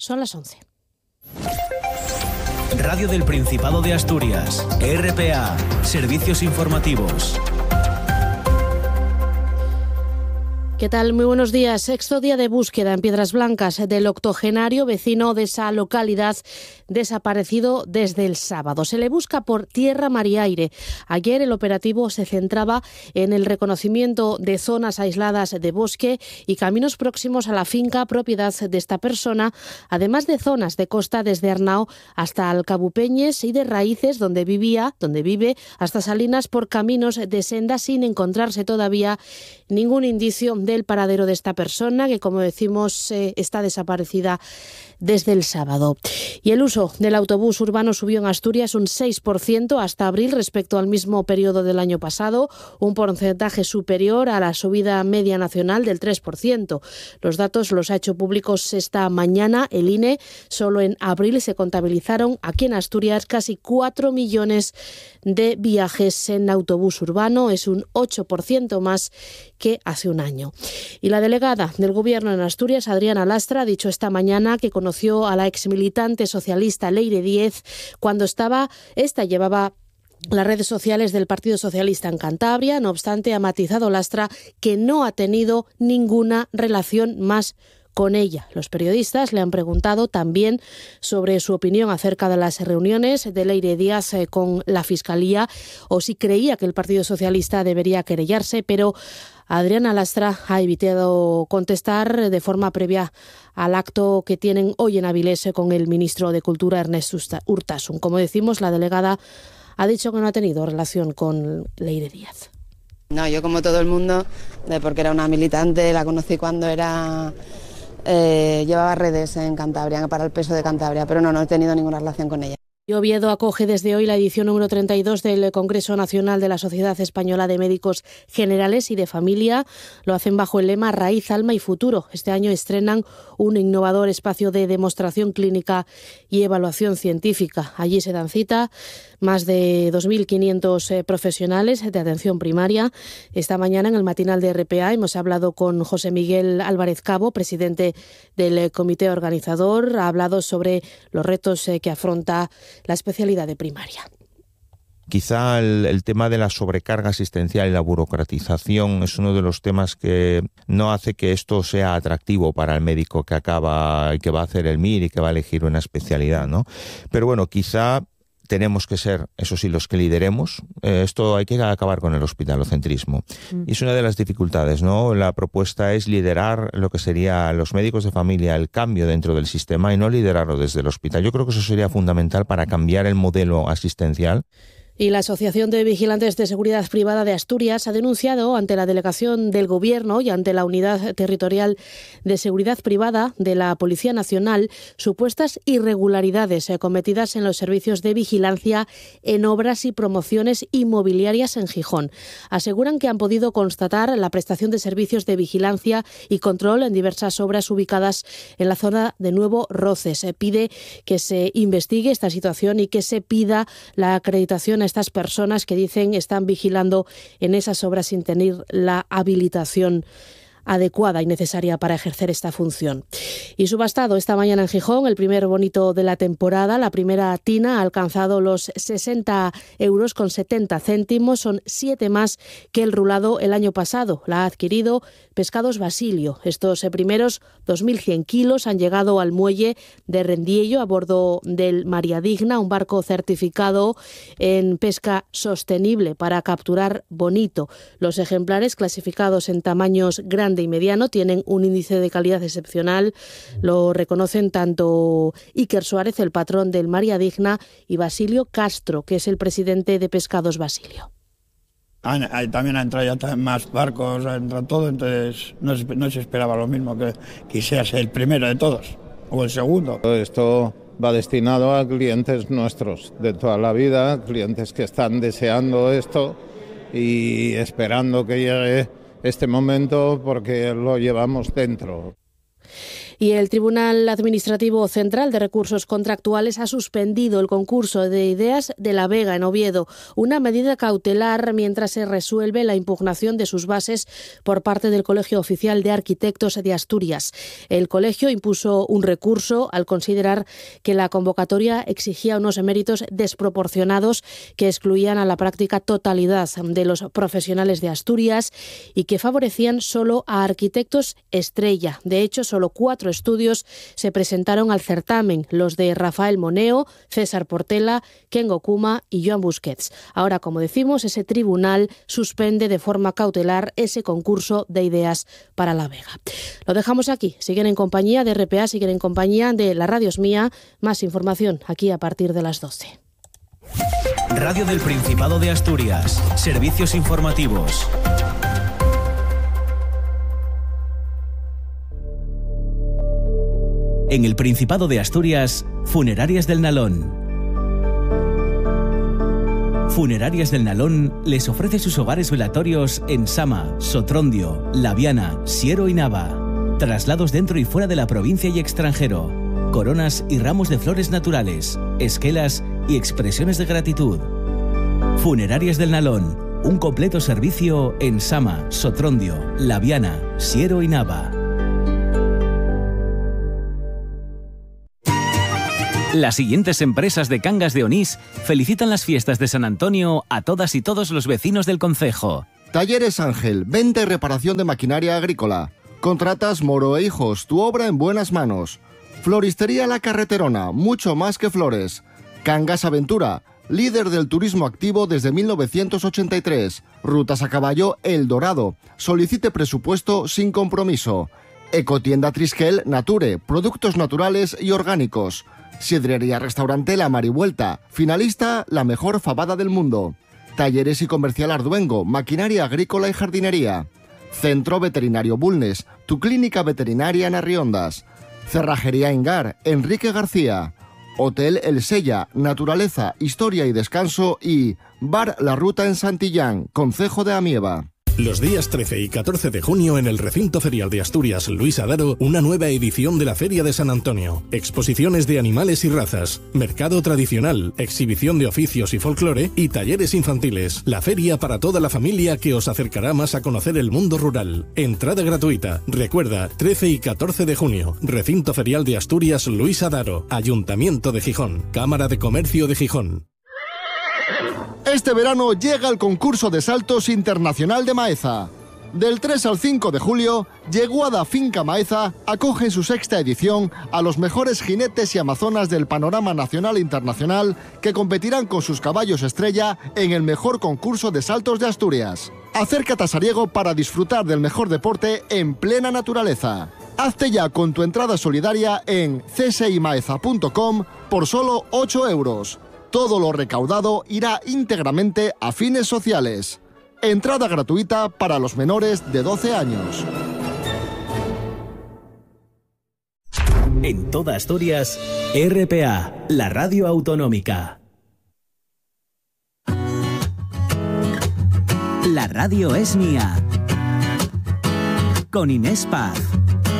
Son las 11. Radio del Principado de Asturias, RPA, servicios informativos. ¿Qué tal? Muy buenos días. Sexto día de búsqueda en Piedras Blancas del octogenario vecino de esa localidad desaparecido desde el sábado. Se le busca por tierra, mar y aire. Ayer el operativo se centraba en el reconocimiento de zonas aisladas de bosque y caminos próximos a la finca propiedad de esta persona, además de zonas de costa desde Arnao hasta Alcabupeñes y de Raíces, donde vive, hasta Salinas, por caminos de senda, sin encontrarse todavía ningún indicio del paradero de esta persona, que, como decimos, está desaparecida desde el sábado. Y el uso del autobús urbano subió en Asturias un 6% hasta abril respecto al mismo periodo del año pasado, un porcentaje superior a la subida media nacional del 3%. Los datos los ha hecho públicos esta mañana el INE. Solo en abril se contabilizaron aquí en Asturias casi 4 millones de viajes en autobús urbano. Es un 8% más que hace un año. Y la delegada del Gobierno en Asturias, Adriana Lastra, ha dicho esta mañana que conoció a la exmilitante socialista Leire Díez cuando llevaba las redes sociales del Partido Socialista en Cantabria. No obstante, ha matizado Lastra que no ha tenido ninguna relación más con ella. Los periodistas le han preguntado también sobre su opinión acerca de las reuniones de Leire Díaz con la Fiscalía, o si creía que el Partido Socialista debería querellarse, pero Adriana Lastra ha evitado contestar de forma previa al acto que tienen hoy en Avilés con el ministro de Cultura, Ernest Urtasun. Como decimos, la delegada ha dicho que no ha tenido relación con Leire Díaz. No, yo como todo el mundo, porque era una militante, la conocí cuando llevaba redes en Cantabria, para el peso de Cantabria, pero no he tenido ninguna relación con ella. Oviedo acoge desde hoy la edición número 32 del Congreso Nacional de la Sociedad Española de Médicos Generales y de Familia. Lo hacen bajo el lema Raíz, Alma y Futuro. Este año estrenan un innovador espacio de demostración clínica y evaluación científica. Allí se dan cita más de 2.500 profesionales de atención primaria. Esta mañana en el matinal de RPA hemos hablado con José Miguel Álvarez Cabo, presidente del comité organizador. Ha hablado sobre los retos que afronta la especialidad de primaria. Quizá el tema de la sobrecarga asistencial y la burocratización es uno de los temas que no hace que esto sea atractivo para el médico que va a hacer el MIR y que va a elegir una especialidad, ¿no? Pero bueno, quizá tenemos que ser, eso sí, los que lideremos. Esto hay que acabar con el hospitalocentrismo. Y es una de las dificultades, ¿no? La propuesta es liderar lo que sería los médicos de familia, el cambio dentro del sistema, y no liderarlo desde el hospital. Yo creo que eso sería fundamental para cambiar el modelo asistencial. Y la Asociación de Vigilantes de Seguridad Privada de Asturias ha denunciado ante la Delegación del Gobierno y ante la Unidad Territorial de Seguridad Privada de la Policía Nacional supuestas irregularidades cometidas en los servicios de vigilancia en obras y promociones inmobiliarias en Gijón. Aseguran que han podido constatar la prestación de servicios de vigilancia y control en diversas obras ubicadas en la zona de Nuevo Roces. Pide que se investigue esta situación y que se pida la acreditación a estas personas que dicen están vigilando en esas obras sin tener la habilitación adecuada y necesaria para ejercer esta función. Y subastado esta mañana en Gijón el primer bonito de la temporada. La primera tina ha alcanzado los 60,70 €. Son 7 más que el rulado el año pasado. La ha adquirido Pescados Basilio. Estos primeros 2.100 kilos han llegado al muelle de Rendiello a bordo del María Digna, un barco certificado en pesca sostenible para capturar bonito. Los ejemplares, clasificados en tamaños grande y mediano, tienen un índice de calidad excepcional. Lo reconocen tanto Iker Suárez, el patrón del María Digna, y Basilio Castro, que es el presidente de Pescados Basilio. También han entrado ya más barcos, ha entrado todo, entonces no se esperaba lo mismo, que quisieras el primero de todos, o el segundo. Esto va destinado a clientes nuestros de toda la vida, clientes que están deseando esto y esperando que llegue este momento porque lo llevamos dentro. Y el Tribunal Administrativo Central de Recursos Contractuales ha suspendido el concurso de ideas de La Vega, en Oviedo, una medida cautelar mientras se resuelve la impugnación de sus bases por parte del Colegio Oficial de Arquitectos de Asturias. El colegio impuso un recurso al considerar que la convocatoria exigía unos méritos desproporcionados que excluían a la práctica totalidad de los profesionales de Asturias y que favorecían solo a arquitectos estrella. De hecho, solo 4 estudios se presentaron al certamen, los de Rafael Moneo, César Portela, Ken Okuma y Joan Busquets. Ahora, como decimos, ese tribunal suspende de forma cautelar ese concurso de ideas para La Vega. Lo dejamos aquí. Siguen en compañía de RPA, siguen en compañía de La Radio Es Mía. Más información aquí a partir de las 12. Radio del Principado de Asturias. Servicios informativos. En el Principado de Asturias, Funerarias del Nalón. Funerarias del Nalón les ofrece sus hogares velatorios en Sama, Sotrondio, Laviana, Siero y Nava. Traslados dentro y fuera de la provincia y extranjero. Coronas y ramos de flores naturales, esquelas y expresiones de gratitud. Funerarias del Nalón, un completo servicio en Sama, Sotrondio, Laviana, Siero y Nava. Las siguientes empresas de Cangas de Onís felicitan las fiestas de San Antonio a todas y todos los vecinos del concejo. Talleres Ángel, venta y reparación de maquinaria agrícola. Contratas Moro e Hijos, tu obra en buenas manos. Floristería La Carreterona, mucho más que flores. Cangas Aventura, líder del turismo activo desde 1983. Rutas a caballo El Dorado. Solicite presupuesto sin compromiso. Ecotienda Triskel Nature, productos naturales y orgánicos. Sidrería Restaurante La Marivuelta, finalista La Mejor Fabada del Mundo. Talleres y Comercial Arduengo, maquinaria agrícola y jardinería. Centro Veterinario Bulnes, tu clínica veterinaria en Arriondas. Cerrajería Engar, Enrique García. Hotel El Sella, naturaleza, historia y descanso. Y Bar La Ruta en Santillán, concejo de Amieva. Los días 13 y 14 de junio en el Recinto Ferial de Asturias Luis Adaro, una nueva edición de la Feria de San Antonio. Exposiciones de animales y razas, mercado tradicional, exhibición de oficios y folclore y talleres infantiles. La feria para toda la familia que os acercará más a conocer el mundo rural. Entrada gratuita. Recuerda, 13 y 14 de junio, Recinto Ferial de Asturias Luis Adaro, Ayuntamiento de Gijón, Cámara de Comercio de Gijón. Este verano llega el concurso de saltos internacional de Maeza. Del 3 al 5 de julio, Yeguada Finca Maeza acoge en su 6ª edición a los mejores jinetes y amazonas del panorama nacional e internacional que competirán con sus caballos estrella en el mejor concurso de saltos de Asturias. Acércate a Sariego para disfrutar del mejor deporte en plena naturaleza. Hazte ya con tu entrada solidaria en csimaeza.com por solo 8 euros. Todo lo recaudado irá íntegramente a fines sociales. Entrada gratuita para los menores de 12 años. En toda Asturias, RPA, la radio autonómica. La radio es mía. Con Inés Paz.